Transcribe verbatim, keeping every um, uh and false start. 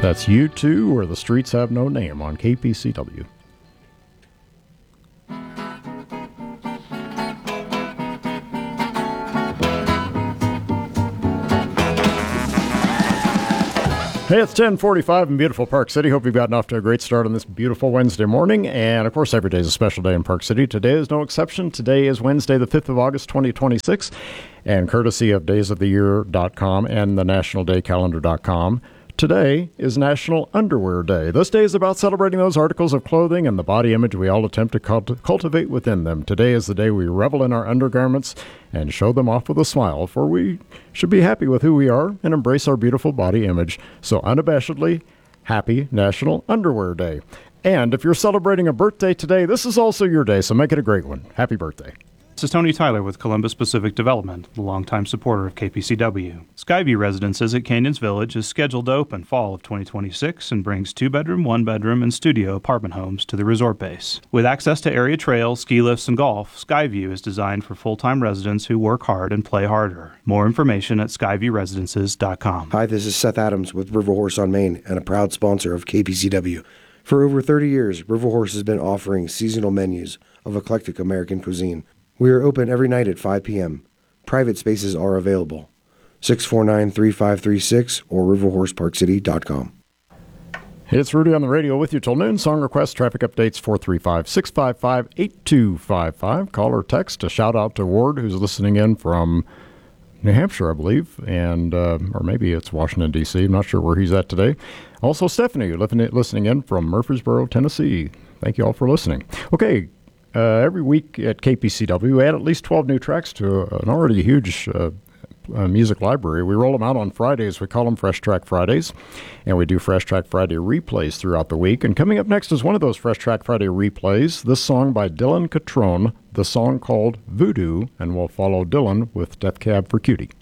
That's U two, Where the Streets Have No Name on K P C W. Hey, it's ten forty-five in beautiful Park City. Hope you've gotten off to a great start on this beautiful Wednesday morning. And, of course, every day is a special day in Park City. Today is no exception. Today is Wednesday, the fifth of August, twenty twenty-six. And courtesy of days of the year dot com and the national day calendar dot com, today is National Underwear Day. This day is about celebrating those articles of clothing and the body image we all attempt to cult- cultivate within them. Today is the day we revel in our undergarments and show them off with a smile, for we should be happy with who we are and embrace our beautiful body image. So unabashedly, happy National Underwear Day. And if you're celebrating a birthday today, this is also your day, so make it a great one. Happy birthday. This is Tony Tyler with Columbus Pacific Development, the longtime supporter of K P C W. Skyview Residences at Canyons Village is scheduled to open fall of twenty twenty-six and brings two-bedroom, one-bedroom, and studio apartment homes to the resort base. With access to area trails, ski lifts, and golf, Skyview is designed for full-time residents who work hard and play harder. More information at skyview residences dot com. Hi, this is Seth Adams with River Horse on Main and a proud sponsor of K P C W. For over thirty years, River Horse has been offering seasonal menus of eclectic American cuisine. We are open every night at five p.m. Private spaces are available. six four nine, three five three six or river horse park city dot com. It's Rudy on the radio with you till noon. Song requests, traffic updates, four three five, six five five, eight two five five. Call or text. A shout out to Ward, who's listening in from New Hampshire, I believe, and uh, or maybe it's Washington, D C I'm not sure where he's at today. Also, Stephanie, listening in from Murfreesboro, Tennessee. Thank you all for listening. Okay. Uh, every week at K P C W, we add at least twelve new tracks to an already huge uh, uh, music library. We roll them out on Fridays. We call them Fresh Track Fridays, and we do Fresh Track Friday replays throughout the week. And coming up next is one of those Fresh Track Friday replays, this song by Dylan Catrone, the song called Voodoo, and we'll follow Dylan with Death Cab for Cutie.